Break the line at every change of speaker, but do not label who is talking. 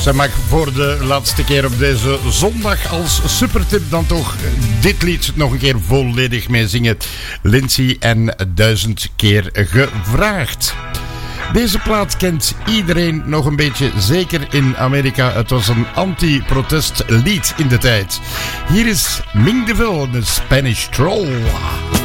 Zij mag voor de laatste keer op deze zondag als supertip dan toch dit lied nog een keer volledig meezingen. Lindsay en 1000 keer gevraagd. Deze plaat kent iedereen nog een beetje, zeker in Amerika. Het was een anti-protest lied in de tijd. Hier is Ming DeVille, de Spanish Troll.